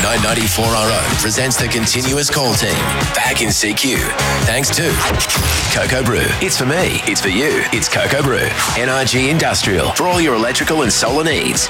994RO presents the Continuous Call Team. Back in CQ. Thanks to Cocoa Brew. It's for me. It's for you. It's Cocoa Brew. NRG Industrial. For all your electrical and solar needs.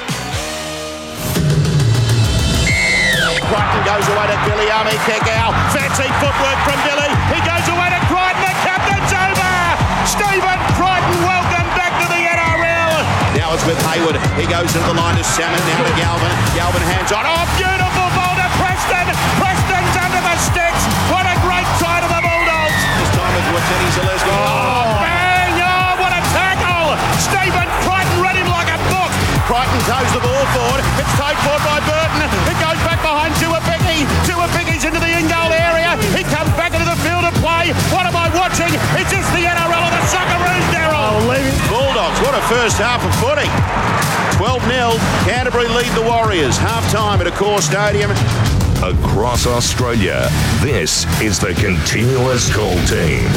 Crichton goes away to Billy Army Kekau. Fancy footwork from Billy. He goes away to Crichton. The captain's over. Stephen Crichton, welcome back to the NRL. Now it's with Hayward. He goes into the line to Salmon. Now to Galvin. Galvin hands on. Oh, beautiful ball to Preston. Preston's under the sticks. What a great try to the Bulldogs. This time with Wateni Zaleski. Oh, bang. Oh, what a tackle. Stephen Crichton read him like a book. Crichton toes the ball forward. It's towed forward by Burton. It goes back behind Tuapiki. Tuapiki's into the in-goal area. He comes back into the field of play. What am I watching? It's just the NRL of the Socceroos, Daryl. Bulldogs, what a first half of footy. 12-0. Canterbury lead the Warriors. Half-time at Accor Stadium. Across Australia, this is the Continuous Call Team.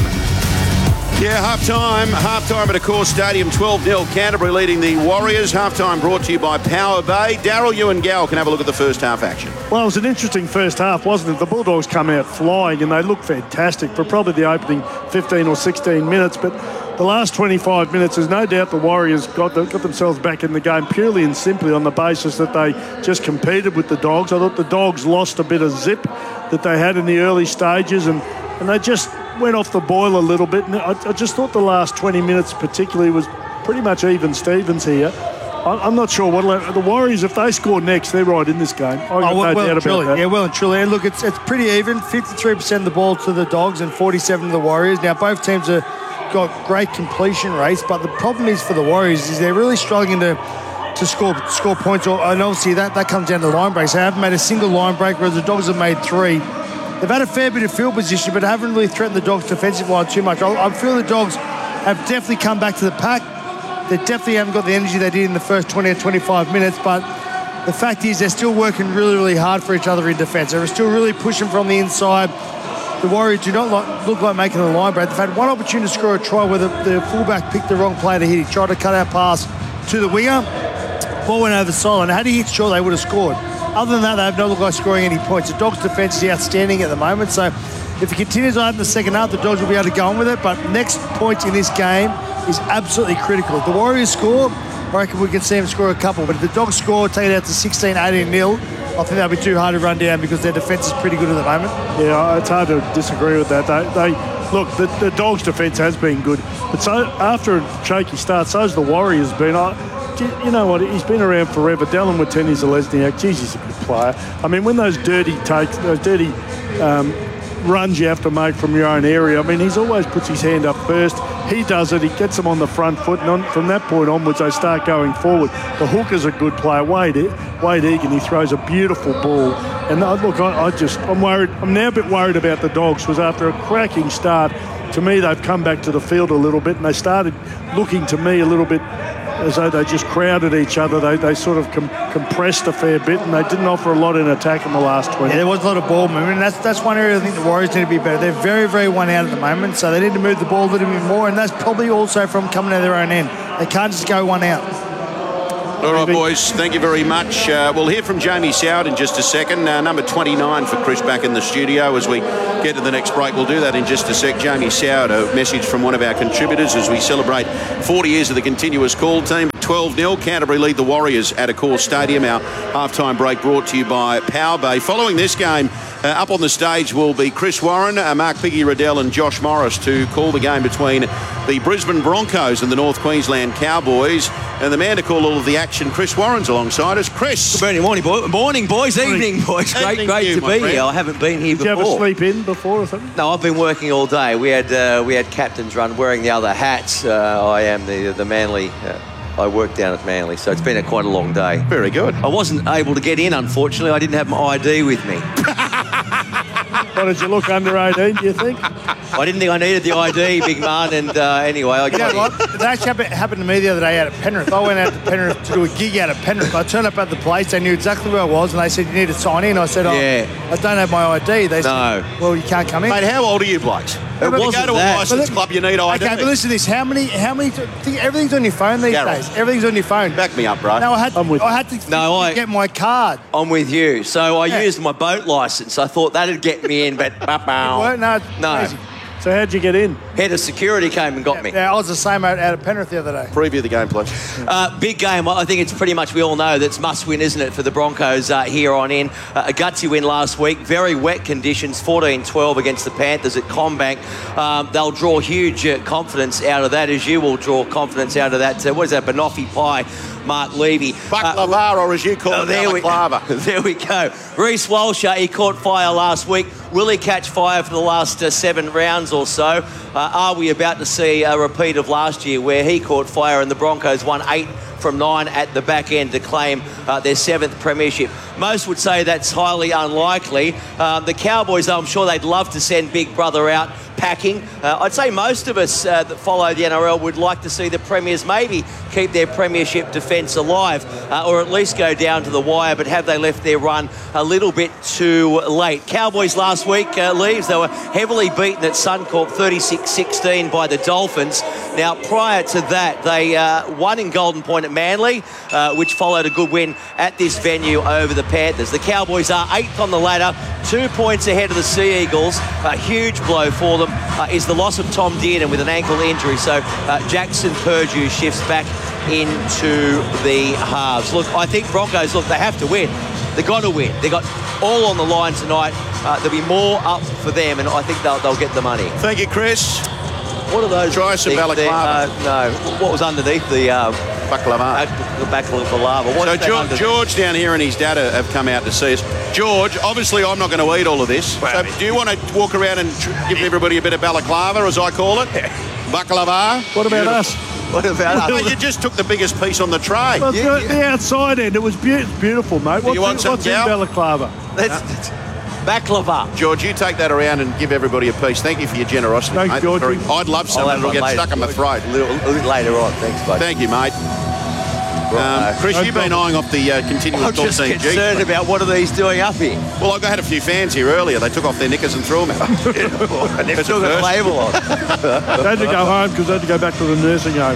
Yeah, half-time at Accor Stadium, 12-0. Canterbury leading the Warriors. Half-time brought to you by Power Bay. Daryl, you and Gal can have a look at the first half action. Well, it was an interesting first half, wasn't it? The Bulldogs come out flying and they looked fantastic for probably the opening 15 or 16 minutes. But the last 25 minutes, there's no doubt the Warriors got themselves back in the game purely and simply on the basis that they just competed with the Dogs. I thought the Dogs lost a bit of zip that they had in the early stages and they just went off the boil a little bit. And I just thought the last 20 minutes particularly was pretty much even Stevens here. I'm not sure what the Warriors, if they score next, they're right in this game. I got no doubt about that. Yeah, well and truly. And look, it's pretty even. 53% of the ball to the Dogs and 47% to the Warriors. Now, both teams have got great completion rates, but the problem is for the Warriors is they're really struggling to score points. And obviously that comes down to the line breaks. They haven't made a single line break, whereas the Dogs have made 3. They've had a fair bit of field position, but haven't really threatened the Dogs' defensive line too much. I feel the Dogs have definitely come back to the pack. They definitely haven't got the energy they did in the first 20 or 25 minutes, but the fact is they're still working really, really hard for each other in defence. They're still really pushing from the inside. The Warriors do not look like making the line break. They've had one opportunity to score a try where the fullback picked the wrong player to hit. He tried to cut out pass to the winger. Ball went over the sideline. Had he hit short, they would have scored. Other than that, they have not looked like scoring any points. The Dogs' defence is outstanding at the moment, so if it continues on in the second half, the Dogs will be able to go on with it, but next point in this game is absolutely critical. If the Warriors score, I reckon we can see them score a couple, but if the Dogs score, take it out to 16, 18-0, I think that'll be too hard to run down because their defence is pretty good at the moment. Yeah, it's hard to disagree with that. Look, the Dogs' defence has been good, but so after a shaky start, so's the Warriors been. You know what? He's been around forever. Dallin Wateni Zalesniak, geez, he's a good player. I mean, when those dirty runs you have to make from your own area, I mean, he's always puts his hand up first. He does it. He gets them on the front foot, and from that point onwards, they start going forward. The hooker's a good player. Wade Egan, he throws a beautiful ball. And look, I'm worried. I'm now a bit worried about the Dogs because after a cracking start, to me, they've come back to the field a little bit, and they started looking to me a little bit as though they just crowded each other. They sort of compressed a fair bit, and they didn't offer a lot in attack in the last 20. Yeah, there was a lot of ball movement, and that's one area I think the Warriors need to be better. They're very, very one out at the moment, so they need to move the ball a little bit more, and that's probably also from coming out of their own end. They can't just go one out. All right, boys, thank you very much. We'll hear from Jamie Soward in just a second. Number 29 for Chris back in the studio as we get to the next break. We'll do that in just a sec. Jamie Soward, a message from one of our contributors as we celebrate 40 years of the Continuous Call Team. 12-0. Canterbury lead the Warriors at Accor Stadium. Our halftime break brought to you by Power Bay. Following this game, up on the stage will be Chris Warren, Mark Piggy Riddell and Josh Morris to call the game between the Brisbane Broncos and the North Queensland Cowboys. And the man to call all of the action, Chris Warren's alongside us. Chris. Good morning, boys. Evening, boys. Great to be here. I haven't been here before. Did you ever sleep in before or something? No, I've been working all day. We had captain's run, wearing the other hats. I am the Manly. I work down at Manly, so it's been quite a long day. Very good. I wasn't able to get in, unfortunately. I didn't have my ID with me. What, did you look under 18, do you think? I didn't think I needed the ID, big man, and anyway, I got You know what? That actually happened to me the other day out at Penrith. I went out to Penrith to do a gig out at Penrith. I turned up at the place. They knew exactly where I was, and they said, you need to sign in. I said, I don't have my ID. They said, well, you can't come in. Mate, how old are you, blokes? It wasn't to go to a licensed club, you need ID. Okay, but listen to this. How many? Everything's on your phone these days. Everything's on your phone. Back me up, bro. No, I had to get my card. I'm with you. So I used my boat licence. I thought that'd get me in, but No. Crazy. So how'd you get in? Head of security came and got me. Yeah, I was the same out at Penrith the other day. Preview the game, please. Big game. I think it's pretty much, we all know that's must win, isn't it, for the Broncos here on in. A gutsy win last week. Very wet conditions, 14-12 against the Panthers at CommBank. They'll draw huge confidence out of that, as you will draw confidence out of that. What is that, Banoffee Pie? Mark Levy. Baklava, or as you call it, balaclava. There we go. Reece Walsh, he caught fire last week. Will he catch fire for the last 7 rounds or so? Are we about to see a repeat of last year where he caught fire and the Broncos won 8 from 9 at the back end to claim their 7th premiership? Most would say that's highly unlikely. The Cowboys, though, I'm sure they'd love to send Big Brother out packing. I'd say most of us that follow the NRL would like to see the Premiers maybe keep their premiership defence alive or at least go down to the wire, but have they left their run a little bit too late? Cowboys last week, Leaves, they were heavily beaten at Suncorp 36-16 by the Dolphins. Now, prior to that, they won in Golden Point at Manly, which followed a good win at this venue over the Panthers. The Cowboys are 8th on the ladder, 2 points ahead of the Sea Eagles. A huge blow for them is the loss of Tom Dearden with an ankle injury. So Jackson Purdue shifts back into the halves. Look, I think Broncos, they have to win. They've got to win. They've got all on the line tonight. There'll be more up for them, and I think they'll get the money. Thank you, Chris. What are those? Try some balaclava. No. What was underneath the baklava? The baklava. So George down here and his dad have come out to see us. George, obviously I'm not going to eat all of this. Well, so do you want to walk around and give everybody a bit of balaclava, as I call it? Baklava. What about us? What about us? Well, you just took the biggest piece on the tray. Well, the outside end, it was beautiful, mate. You want some, what's in balaclava? Baklava. George, you take that around and give everybody a piece. Thank you for your generosity, Thanks, mate. George. I'd love some. It'll get stuck in my throat. A little later on. Thanks, bud. Thank you, mate. Chris, you've been eying off the continuous I'm just concerned about what are these doing up here. Well, I had a few fans here earlier. They took off their knickers and threw them out. And they've still got a label on. They had to go home because they had to go back to the nursing home.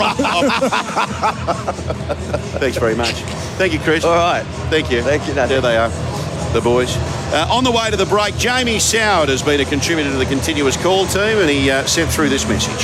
Thanks very much. Thank you, Chris. All right. Thank you. Thank you, Nathan. There they are, the boys. On the way to the break, Jamie Soward has been a contributor to the Continuous Call team, and he sent through this message.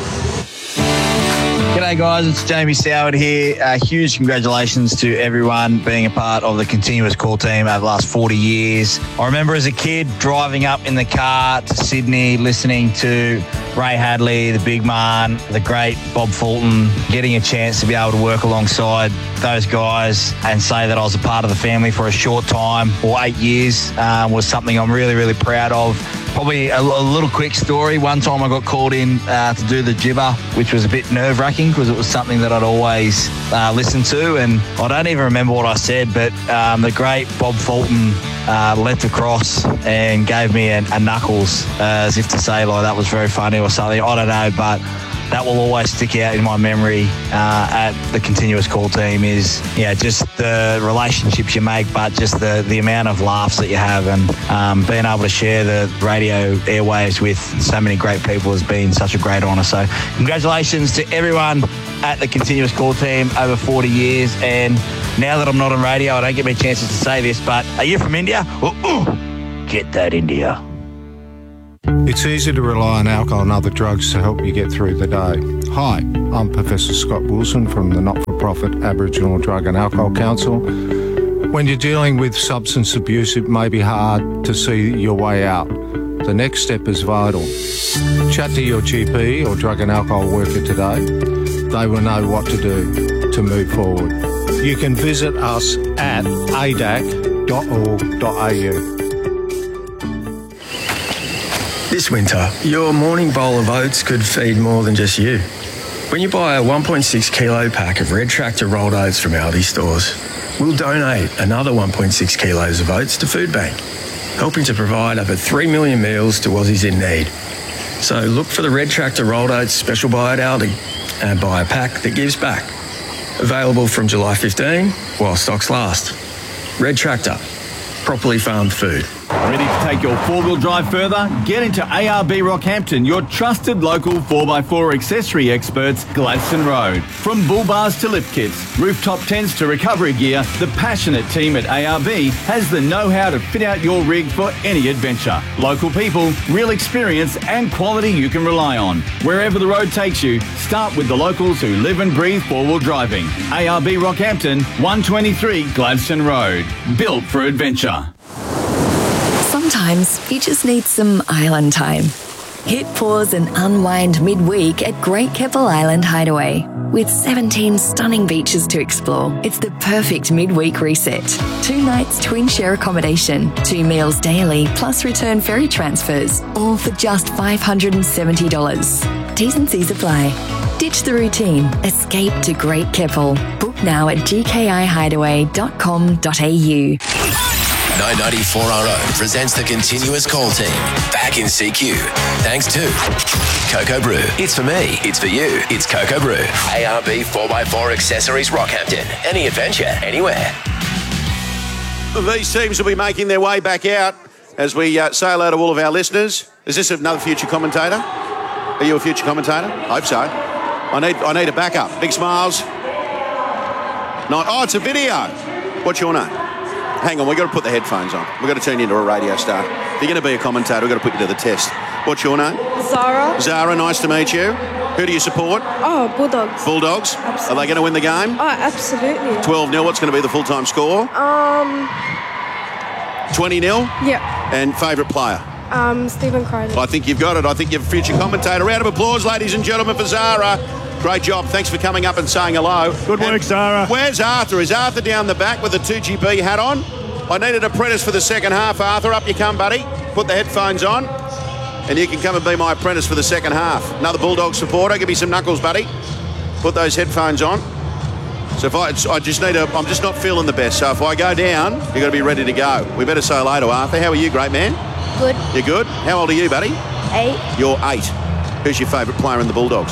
G'day guys, it's Jamie Soward here. Huge congratulations to everyone being a part of the Continuous Call team over the last 40 years. I remember as a kid driving up in the car to Sydney, listening to Ray Hadley, the big man, the great Bob Fulton, getting a chance to be able to work alongside those guys and say that I was a part of the family for a short time, or 8 years, was something I'm really, really proud of. Probably a little quick story. One time I got called in to do the gibber, which was a bit nerve-wracking because it was something that I'd always listened to, and I don't even remember what I said, but the great Bob Fulton leapt across and gave me a knuckles, as if to say, like, that was very funny or something. I don't know, but that will always stick out in my memory at the Continuous Call team is, just the relationships you make, but just the amount of laughs that you have, and being able to share the radio airwaves with so many great people has been such a great honour. So congratulations to everyone at the Continuous Call team over 40 years. And now that I'm not on radio, I don't get many chances to say this, but are you from India? Get that India. It's easy to rely on alcohol and other drugs to help you get through the day. Hi, I'm Professor Scott Wilson from the not-for-profit Aboriginal Drug and Alcohol Council. When you're dealing with substance abuse, it may be hard to see your way out. The next step is vital. Chat to your GP or drug and alcohol worker today. They will know what to do to move forward. You can visit us at adac.org.au. This winter, your morning bowl of oats could feed more than just you. When you buy a 1.6 kilo pack of Red Tractor rolled oats from Aldi stores, we'll donate another 1.6 kilos of oats to Food Bank, helping to provide over 3 million meals to Aussies in need. So look for the Red Tractor rolled oats special buy at Aldi and buy a pack that gives back. Available from July 15 while stocks last. Red Tractor. Properly farmed food. Ready to take your four-wheel drive further? Get into ARB Rockhampton, your trusted local 4x4 accessory experts, Gladstone Road. From bull bars to lift kits, rooftop tents to recovery gear, the passionate team at ARB has the know-how to fit out your rig for any adventure. Local people, real experience and quality you can rely on. Wherever the road takes you, start with the locals who live and breathe four-wheel driving. ARB Rockhampton, 123 Gladstone Road. Built for adventure. Sometimes you just need some island time. Hit pause and unwind midweek at Great Keppel Island Hideaway. With 17 stunning beaches to explore, it's the perfect midweek reset. 2 nights twin share accommodation, 2 meals daily, plus return ferry transfers, all for just $570. T's and C's apply. Ditch the routine. Escape to Great Keppel. Book now at gkihideaway.com.au. 994RO presents the continuous call team back in CQ. Thanks to Cocoa Brew. It's for me. It's for you. It's Cocoa Brew. ARB 4x4 Accessories Rockhampton. Any adventure, anywhere. These teams will be making their way back out as we say hello to all of our listeners. Is this another future commentator? Are you a future commentator? I hope so. I need a backup. Big smiles. Oh, it's a video. What's your name? Hang on, we've got to put the headphones on. We've got to turn you into a radio star. If you're going to be a commentator, we've got to put you to the test. What's your name? Zara. Zara, nice to meet you. Who do you support? Oh, Bulldogs. Bulldogs? Absolutely. Are they going to win the game? Oh, absolutely. 12-0, what's going to be the full-time score? 20-0? Yeah. And favourite player? Stephen Crichton. I think you've got it. I think you're a future commentator. Round of applause, ladies and gentlemen, for Zara. Great job. Thanks for coming up and saying hello. Good work, Zara. Where's Arthur? Is Arthur down the back with the 2GB hat on? I need an apprentice for the second half, Arthur. Up you come, buddy. Put the headphones on, and you can come and be my apprentice for the second half. Another Bulldog supporter. Give me some knuckles, buddy. Put those headphones on. So if I'm just not feeling the best. So if I go down, you've got to be ready to go. We better say hello to Arthur. How are you, great man? Good. You're good? How old are you, buddy? 8. You're 8. Who's your favourite player in the Bulldogs?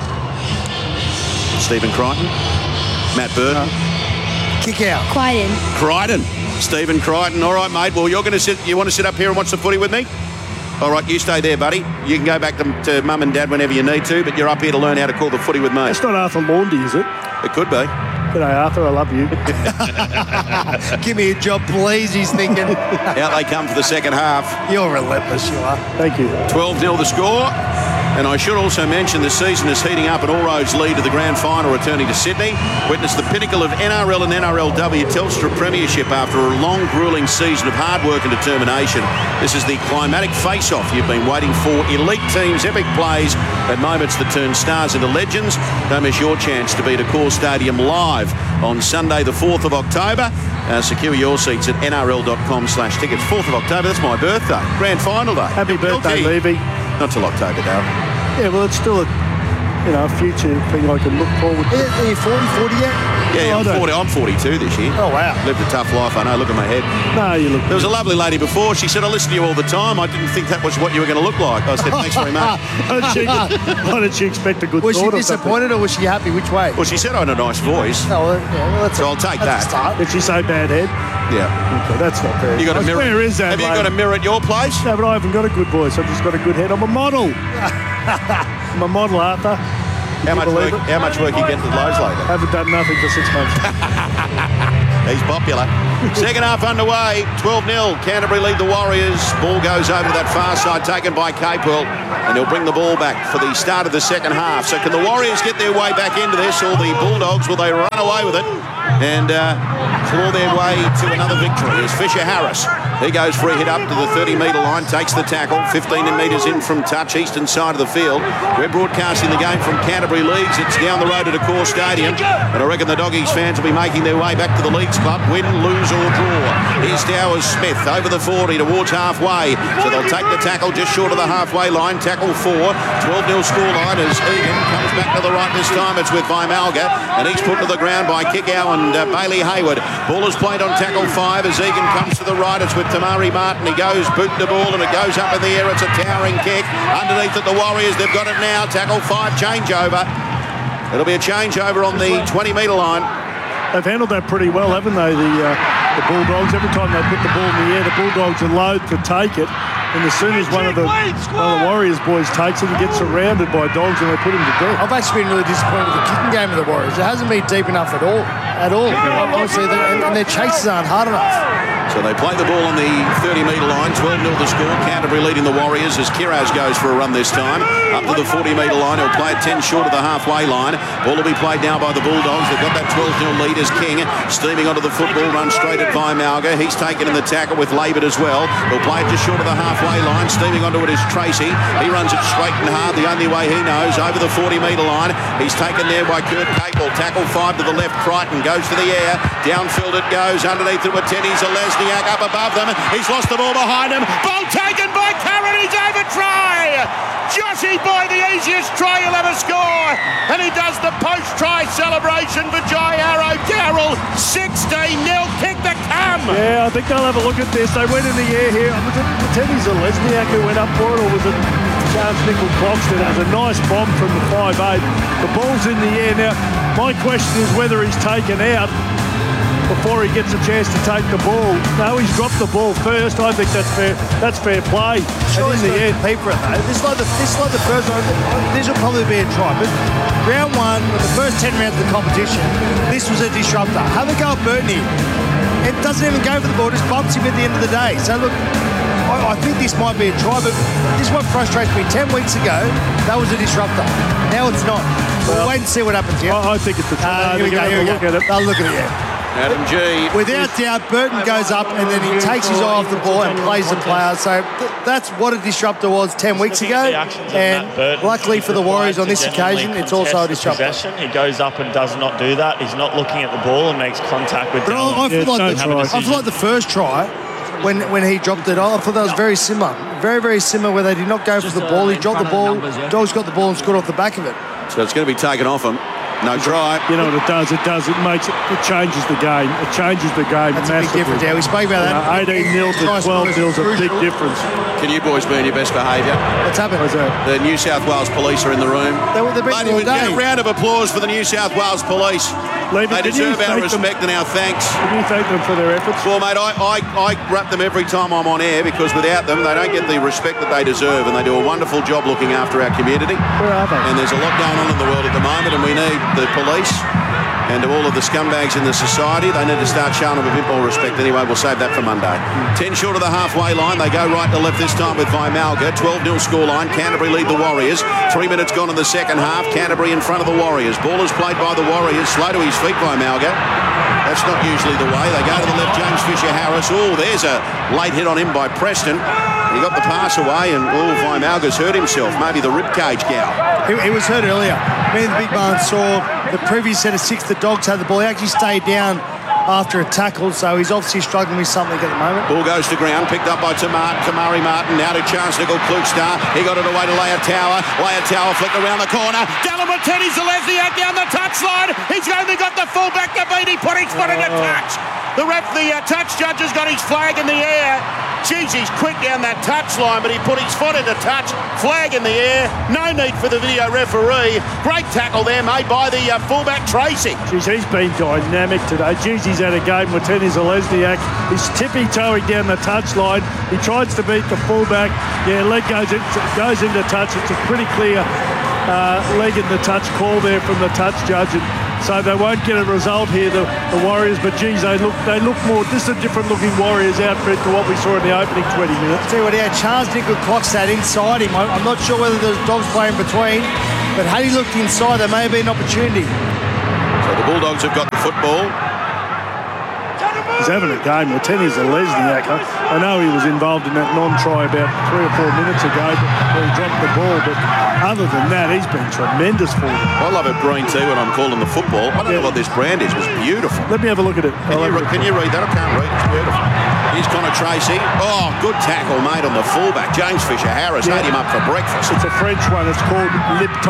Stephen Crichton? Matt Burton? Kick out. Crichton. Stephen Crichton. All right, mate. Well, you want to sit up here and watch the footy with me? All right, you stay there, buddy. You can go back to mum and dad whenever you need to, but you're up here to learn how to call the footy with me. It's not Arthur Laundy, is it? It could be. G'day, Arthur. I love you. Give me a job, please, he's thinking. Out they come for the second half. You're relentless, you are. Thank you. 12-0 the score. And I should also mention the season is heating up and All Roads lead to the grand final returning to Sydney. Witness the pinnacle of NRL and NRLW Telstra Premiership after a long, gruelling season of hard work and determination. This is the climatic face-off you've been waiting for. Elite teams, epic plays, and moments that turn stars into legends. Don't miss your chance to be at Accor Stadium live on Sunday the 4th of October. Secure your seats at nrl.com/tickets. 4th of October, that's my birthday. Grand final day. Happy birthday, Levy. Not till October, though. Yeah, well, it's still a future thing I can look forward to. Are you 40 yet? Yeah, I'm 40. I'm 42 this year. Oh, wow. Lived a tough life, I know. Look at my head. No, you look... There was a lovely lady before. She said, I listen to you all the time. I didn't think that was what you were going to look like. I said, thanks very much. Why did she expect a good Was she thought or disappointed or was she happy? Which way? Well, she said I had a nice voice. Oh, well, that's So I'll take that. Did she say bad head? Yeah. Okay, that's not fair. You got a mirror? Where is that, Have you mate? got a mirror at your place? No, but I haven't got a good voice. I've just got a good head. I'm a model. I'm a model, Arthur. How much work you get with Lowe's lately? Haven't done nothing for 6 months. He's popular. Second half underway, 12-0. Canterbury lead the Warriors. Ball goes over to that far side, taken by Capewell, and he'll bring the ball back for the start of the second half. So can the Warriors get their way back into this, or the Bulldogs, will they run away with it and claw their way to another victory? Here's Fisher Harris. He goes free hit up to the 30-metre line, takes the tackle, 15 metres in from touch, eastern side of the field. We're broadcasting the game from Canterbury Leagues. It's down the road at Accor Stadium, and I reckon the Doggies fans will be making their way back to the Leagues Club, win, lose or draw. Here's Dowers Smith over the 40 towards halfway, so they'll take the tackle just short of the halfway line. Tackle 4, 12-0 scoreline as Egan comes back to the right this time. It's with Vaimalga, and he's put to the ground by Kickow and Bailey Hayward. Ball is played on tackle 5 as Egan comes to the right. It's with Tamari Martin. He goes, boot the ball, and it goes up in the air. It's a towering kick. Underneath at the Warriors, they've got it now. Tackle 5 changeover. It'll be a change over on the 20-metre line. They've handled that pretty well, haven't they, the Bulldogs? Every time they put the ball in the air, the Bulldogs are loath to take it. And as soon as one of the Warriors boys takes it, he gets surrounded by dogs and they put him to death. I've actually been really disappointed with the kicking game of the Warriors. It hasn't been deep enough at all. Honestly, and their chases aren't hard enough. So they play the ball on the 30-metre line, 12-0 the score. Canterbury leading the Warriors as Kiraz goes for a run this time. Up to the 40-metre line, he'll play it 10 short of the halfway line. Ball will be played now by the Bulldogs. They've got that 12-0 lead as King steaming onto the football, runs straight at Vimalga. He's taken in the tackle with Labert as well. He'll play it just short of the halfway line. Steaming onto it is Tracy. He runs it straight and hard, the only way he knows, over the 40-metre line. He's taken there by Kurt Capel. Tackle 5 to the left. Crichton goes to the air. Downfield it goes. Underneath it with Teddy Zalesniak up above them. He's lost the ball behind him. Ball taken by Curran. He's over try. Joshy Boy, the easiest try he'll ever score. And he does the post-try celebration for Jair O'Carroll. 16-0. Kick the cam. Yeah, I think they'll have a look at this. They went in the air here. Was it Teddy Zalesniak who went up for it, or was it Charles Nickel-Croxton? It was a nice bomb from the 5'8". The ball's in the air. Now, my question is whether he's taken out before he gets a chance to take the ball. No, he's dropped the ball first. I think that's fair. That's fair play. Sure, in the end, pay for it though. This is like the first one. This will probably be a try. But round one, the first 10 rounds of the competition, this was a disruptor. Have a go at Burton here. It doesn't even go for the ball. Just bumps him at the end of the day. So look, I think this might be a try, but this is what frustrates me. 10 weeks ago, that was a disruptor. Now it's not. We'll wait and see what happens here. I think it's a try. Here we go. Look at it. I'll look at it, yeah. Adam G. Without doubt, Burton goes up and then he takes his eye off the ball and plays the player. So that's what a disruptor was 10 weeks ago. And luckily for the Warriors on this occasion, it's also a disruptor. He goes up and does not do that. He's not looking at the ball and makes contact with Dallin. I feel like the first try, when he dropped it, I thought that was very similar. Very, very similar where they did not go for the ball. He dropped the ball, Dogs got the ball and scored off the back of it. So it's going to be taken off him. No try. You know what it does? It changes the game. It changes the game That's massively. a big difference, yeah. We spoke about that. 18-0 to 12-0 is a big difference. Can you boys be in your best behaviour? What's happened? The New South Wales police are in the room. They've been all day. A round of applause for the New South Wales police. They deserve our respect and our thanks. Can you thank them for their efforts? Well, mate, I rap them every time I'm on air because without them, they don't get the respect that they deserve, and they do a wonderful job looking after our community. Where are they? And there's a lot going on in the world at the moment, and we need the police and to all of the scumbags in the society. They need to start showing them a bit more respect. Anyway, we'll save that for Monday. 10 short of the halfway line. They go right to left this time with Vimalga. 12-0 scoreline. Canterbury lead the Warriors. 3 minutes gone in the second half. Canterbury in front of the Warriors. Ball is played by the Warriors. Slow to his feet, Vimalga. That's not usually the way. They go to the left, James Fisher-Harris. Oh, there's a late hit on him by Preston. He got the pass away, and Vimalga's hurt himself. Maybe the ribcage gout. He was hurt earlier. Me and the big man saw the previous set of 6, the Dogs had the ball. He actually stayed down after a tackle, so he's obviously struggling with something at the moment. Ball goes to ground, picked up by Tamari Martin. Now to Chance Nickel-Klukstar. He got it away to Leia Tower. Leia Tower flicked around the corner. Dallin with Teddy Zalesniak down the touchline. He's only got the fullback to beat. He put his foot in the touch. The touch judge has got his flag in the air. Jeez, he's quick down that touchline, but he put his foot in the touch. Flag in the air. No need for the video referee. Great tackle there made by the fullback Tracy. Jeez, he's been dynamic today. Jeez, he's had a game with Teddy Zalesniak. He's tippy-toeing down the touchline. He tries to beat the fullback. Yeah, leg goes into touch. It's a pretty clear leg in the touch call there from the touch judge. And so they won't get a result here, the Warriors, but geez, they look more, this is a different looking Warriors outfit to what we saw in the opening 20 minutes. I'll tell you what, he had Charles Nickel-Klokstad inside him. I'm not sure whether there's Dogs playing between, but had he looked inside, there may have been an opportunity. So the Bulldogs have got the football. He's having a game with Teddy Zalesniak. I know he was involved in that non-try about 3 or 4 minutes ago, but he dropped the ball. But other than that, he's been tremendous for them. I love it green too when I'm calling the football. I don't know what this brand is. It was beautiful. Let me have a look at it. Can you read that? I can't read. It's beautiful. Here's Connor Tracy. Oh, good tackle made on the fullback. James Fisher-Harris ate him up for breakfast. It's a French one. It's called Lip